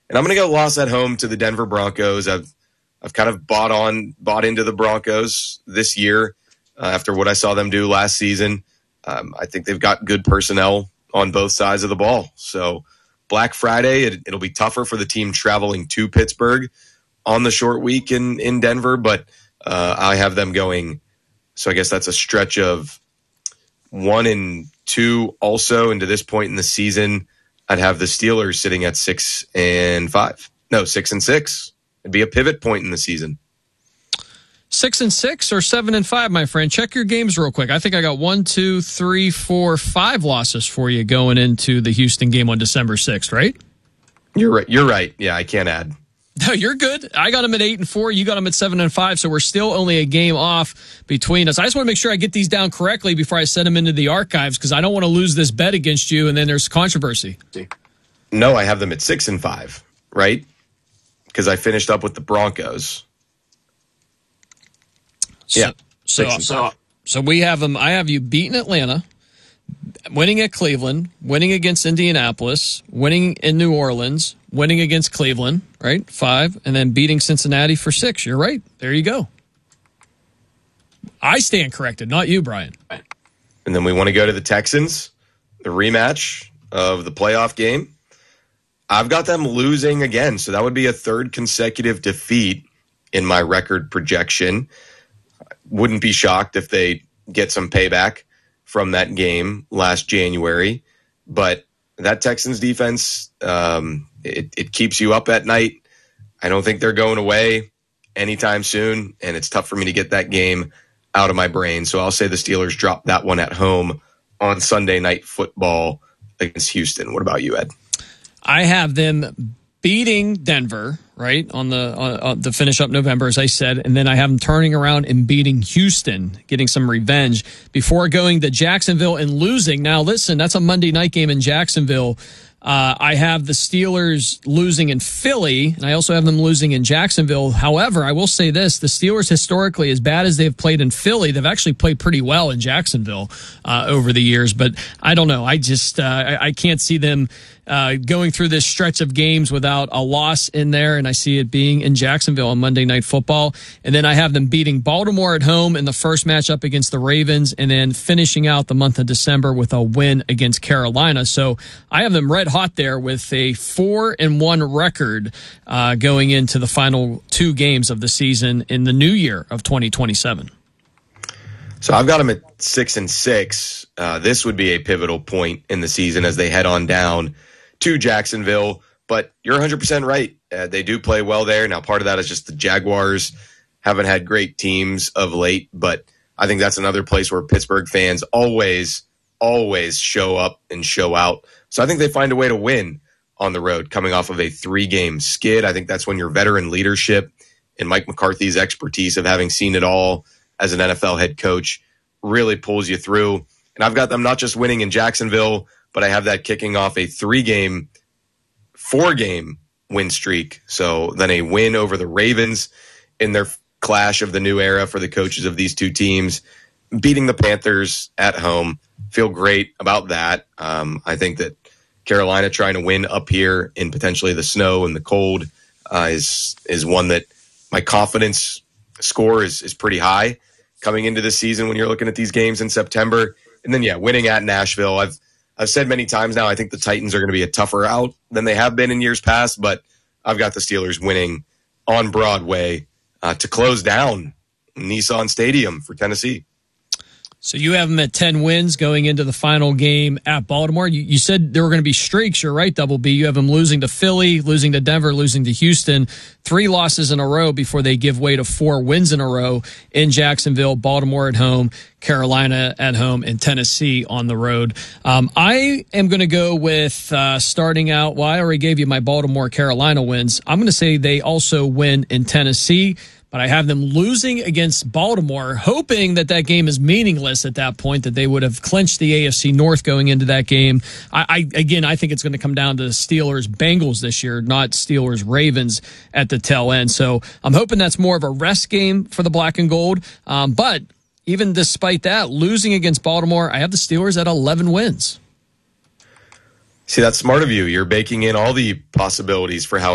And I'm going to go loss at home to the Denver Broncos. I've kind of bought into the Broncos this year after what I saw them do last season. I think they've got good personnel on both sides of the ball. So Black Friday, it'll be tougher for the team traveling to Pittsburgh on the short week in Denver, but I have them going. So I guess that's a stretch of 1-2 also into this point in the season. I'd have the Steelers sitting at 6-5. No, 6-6. It'd be a pivot point in the season. 6-6 or 7-5, my friend. Check your games real quick. I think I got 1, 2, 3, 4, 5 losses for you going into the Houston game on December 6th, right? You're right. You're right. Yeah, I can't add. No, you're good. I got them at 8-4. You got them at 7-5. So we're still only a game off between us. I just want to make sure I get these down correctly before I send them into the archives because I don't want to lose this bet against you and then there's controversy. No, I have them at 6-5, right? Because I finished up with the Broncos. So we have them. I have you beating Atlanta, winning at Cleveland, winning against Indianapolis, winning in New Orleans, winning against Cleveland, right? 5, and then beating Cincinnati for 6. You're right. There you go. I stand corrected, not you, Brian. And then we want to go to the Texans, the rematch of the playoff game. I've got them losing again, so that would be a third consecutive defeat in my record projection. Wouldn't be shocked if they get some payback from that game last January. But that Texans defense, it keeps you up at night. I don't think they're going away anytime soon, and it's tough for me to get that game out of my brain. So I'll say the Steelers drop that one at home on Sunday Night Football against Houston. What about you, Ed? I have them beating Denver, right, on the finish up November, as I said, and then I have them turning around and beating Houston, getting some revenge before going to Jacksonville and losing. Now, listen, that's a Monday night game in Jacksonville. I have the Steelers losing in Philly, and I also have them losing in Jacksonville. However, I will say this, the Steelers historically, as bad as they've played in Philly, they've actually played pretty well in Jacksonville over the years. But I don't know. I just I can't see them going through this stretch of games without a loss in there, and I see it being in Jacksonville on Monday Night Football. And then I have them beating Baltimore at home in the first matchup against the Ravens, and then finishing out the month of December with a win against Carolina. So I have them red hot there with a 4-1 record going into the final 2 games of the season in the new year of 2027. So I've got them at 6-6. This would be a pivotal point in the season as they head on down to Jacksonville. But you're 100% right. They do play well there. Now, part of that is just the Jaguars haven't had great teams of late, but I think that's another place where Pittsburgh fans always show up and show out. So I think they find a way to win on the road coming off of a 3-game skid. I think that's when your veteran leadership and Mike McCarthy's expertise of having seen it all as an NFL head coach really pulls you through. And I've got them not just winning in Jacksonville, but I have that kicking off a 4-game win streak. So then a win over the Ravens in their clash of the new era for the coaches of these two teams, beating the Panthers at home. Feel great about that. I think that Carolina trying to win up here in potentially the snow and the cold is one that my confidence score is pretty high coming into this season when you're looking at these games in September. And then, winning at Nashville. I've said many times now, I think the Titans are going to be a tougher out than they have been in years past, but I've got the Steelers winning on Broadway to close down Nissan Stadium for Tennessee. So you have them at 10 wins going into the final game at Baltimore. You said there were going to be streaks. You're right, Double B. You have them losing to Philly, losing to Denver, losing to Houston. 3 losses in a row before they give way to 4 wins in a row in Jacksonville, Baltimore at home, Carolina at home, and Tennessee on the road. I am going to go with starting out. Well, I already gave you my Baltimore-Carolina wins. I'm going to say they also win in Tennessee. But I have them losing against Baltimore, hoping that game is meaningless at that point, that they would have clinched the AFC North going into that game. I think it's going to come down to Steelers-Bengals this year, not Steelers-Ravens at the tail end. So I'm hoping that's more of a rest game for the black and gold. But even despite that, losing against Baltimore, I have the Steelers at 11 wins. See, that's smart of you. You're baking in all the possibilities for how